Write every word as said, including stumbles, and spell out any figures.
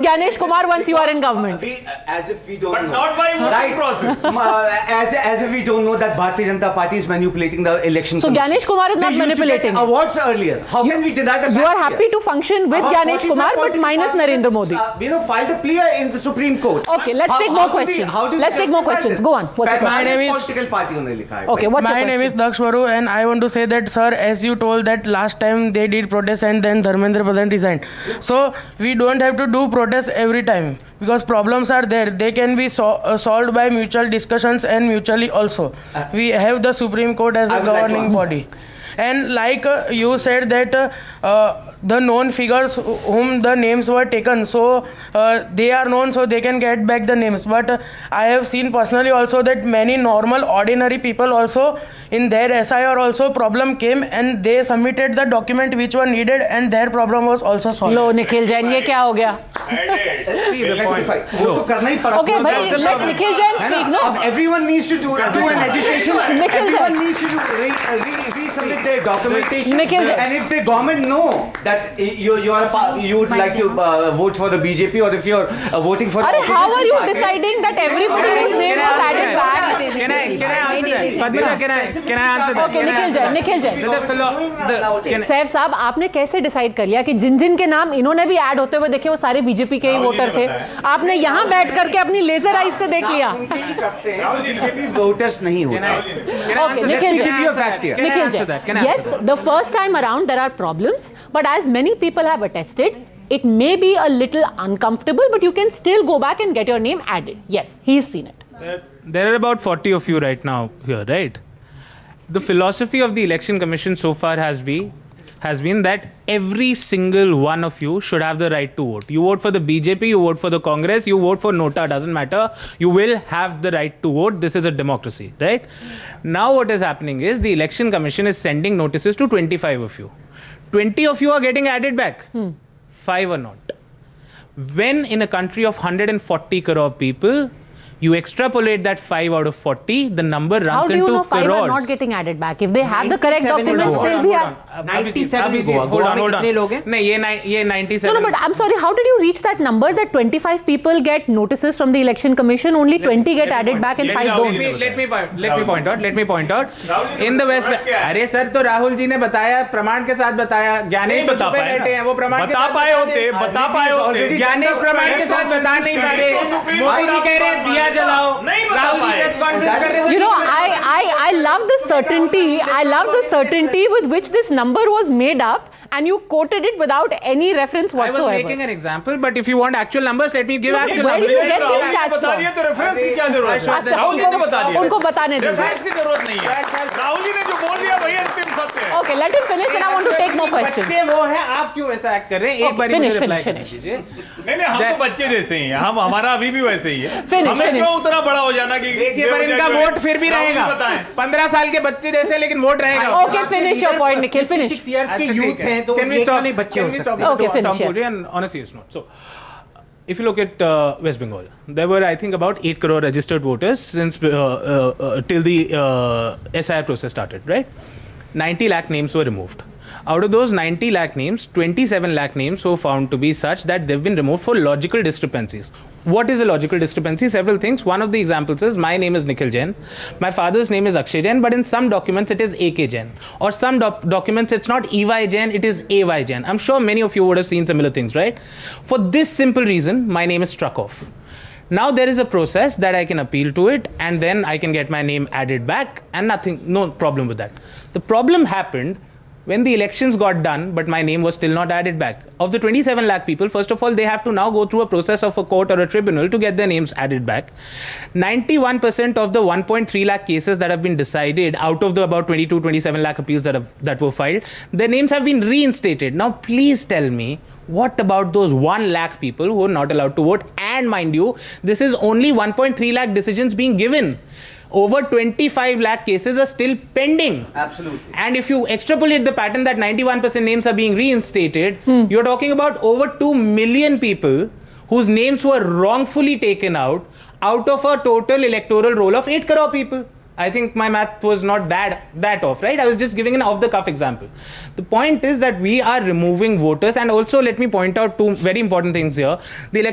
Ganesh Kumar once you are in government. We, uh, as if we don't But know. not by voting Right. process. Uh, as, as if we don't know that Bharatiya Janata Party is manipulating the election So commission. Ganesh Kumar is They not used to get manipulating. awards earlier. How can we deny the You facts are happy here? to function with About Ganesh Kumar, but forty-five minus Narendra Modi. Uh, you know, filed a plea in the Supreme Court. Okay, let's How- take how more do we- questions. how do we Let's take more justify questions. this? Go on. What's your My question? name is political party only likha hai. Okay, what's My your name is question? Daksh Varu, and I want to say that, sir, as you told that last time they did protest and then Dharmendra Pradhan resigned. So we don't have to do protests every time because problems are there. They can be so, uh, solved by mutual discussions and mutually also. We have the Supreme Court as I a would like to governing ask. body. And like uh, you said that uh, uh, the known figures whom the names were taken, so uh, they are known, so they can get back the names. But uh, I have seen personally also that many normal ordinary people also in their S I R also problem came and they submitted the document which were needed and their problem was also solved. लो निखिल जैन ये क्या हो गया? Rectify. वो तो करना ही पड़ा. Okay, वो भाई, तो- let Nikhil Jain है ना? speak, no? अब everyone needs to do, do an agitation. Nikhil Everyone Jain. needs to do re, re, resubmit their documentation. Nikhil Jain. And if the government know that you you are a, pa- you would like to uh, vote for the B J P, or if you're uh, voting for the अरे how are you opposition party, deciding that everybody whose name was added back? Can I can I answer that? Padmita, can I can I answer that? Okay, Can I Nikhil answer Jain, that? Nikhil Jain. The philo- the- can I- Saif साहब, आपने कैसे decide कर लिया कि जिन जिन के नाम इन्होंने भी ऐड होते हुए देखे वो सारे बीजेपी के ही राहुल जी वोटर ने थे? बताया। आपने यहाँ बैठ करके अपनी लेजर आइज से देख लिया. राहुल जी बीजेपी वोटर्स नहीं Can I- होता. can I Okay, answer that? Nikhil Can I Jain. give you a answer fact that? here. Can I Nikhil answer Jain. that? Can I Yes, answer that? the first time around there are problems, but as many people have attested, it may be a little uncomfortable, but you can still go back and get your name added. Yes, he's seen it. There- There are about forty of you right now here, right? The philosophy of the election commission so far has been has been that every single one of you should have the right to vote. You vote for the B J P, you vote for the Congress, you vote for Nota, doesn't matter. You will have the right to vote. This is a democracy, right? Now what is happening is the election commission is sending notices to twenty-five of you. twenty of you are getting added back. Hmm. Five are not. When in a country of one hundred forty crore people, you extrapolate that five out of forty, the number runs How do you into know five crores. are not getting added back? If they have the correct documents, Hold they'll on, be. hold At... on. ninety-seven Abhijit, Goa hold Goa on, में hold कितने on. लोग हैं? नहीं, ये nine- ये No, ninety-seven. no, but I'm sorry. How did you reach that number that twenty-five people get notices from the election commission, only twenty get added back and Let five me- don't? Let me, let me point. Let me point out. Let me point out. Rahul ji In the West. प्रमाण क्या है? अरे sir, तो राहुल जी ने बताया, प्रमाण के साथ बताया. ज्ञानेश नहीं तो बता चुपे पाए बैठे हैं, वो ना। प्रमाण के बता साथ पाए बता होते, दे. बता पाए होते। ज्ञानेश प्रमाण के साथ बता नहीं पा रहे. मोदी जी कह रहे हैं दिया जलाओ. नहीं बता राहुल जी पाए। प्रेस कॉन्फ्रेंस कर रहे हैं. You know, I, I, I love the certainty. I love the certainty with which this number was made up, and you quoted it without any reference I was whatsoever. making an example, but if you want actual numbers, let me give No, actual where numbers. did you get these Rahul ji ने stats बता from? दिया तो reference की क्या जरूरत है? अच्छा, राहुल जी ने उनको- बता दिया. उनको बताने दीजिए. रेफरेंस की जरूरत नहीं है. राहुल जी ने जो बोल दिया वही अंतिम सत्य है. Okay, let him finish, and I want to take more questions. बच्चे वो है, आप क्यों ऐसा एक्ट कर रहे हैं? एक Okay, बार finish, मुझे रिप्लाई finish, करने दीजिए. नहीं नहीं हम तो बच्चे जैसे ही हैं. हम हमारा अभी भी वैसे ही है. Finish, हमें finish. क्यों उतना बड़ा हो जाना कि देखिए, पर इनका वोट फिर भी रहेगा. पंद्रह साल के बच्चे जैसे, लेकिन वोट रहेगा. Okay, finish your point, Nikhil. Finish. six years के अच्छा, youth ठीक है. हैं तो Can we ये stop? क्यों नहीं बच्चे Can हो we सकते? stop Okay, the finish, tomfoolery yes. and on a serious note? So, if you look at uh, West Bengal, there were I think about eight crore registered voters since uh, uh, uh, till the uh, S I R process started, right? ninety lakh names were removed. Out of those ninety lakh names, twenty-seven lakh names were found to be such that they've been removed for logical discrepancies. What is a logical discrepancy? Several things. One of the examples is my name is Nikhil Jain. My father's name is Akshay Jain, but in some documents it is A K Jain. Or some doc documents it's not E Y Jain, it is A Y Jain. I'm sure many of you would have seen similar things, right? For this simple reason, my name is struck off. Now there is a process that I can appeal to it, and then I can get my name added back, and nothing, no problem with that. The problem happened when the elections got done, but my name was still not added back. Of the twenty-seven lakh people, first of all, they have to now go through a process of a court or a tribunal to get their names added back. ninety-one percent of the one point three lakh cases that have been decided out of the about twenty-two, twenty-seven lakh appeals that, have, that were filed, their names have been reinstated. Now, please tell me, what about those one lakh people who are not allowed to vote? And mind you, this is only one point three lakh decisions being given. Over twenty-five lakh cases are still pending. Absolutely. And if you extrapolate the pattern that ninety-one percent names are being reinstated, hmm. you're talking about over two million people whose names were wrongfully taken out, out of a total electoral roll of eight crore people. I think my math was not that, that off, right? I was just giving an off-the-cuff example. The point is that we are removing voters, and also let me point out two very important things here. The election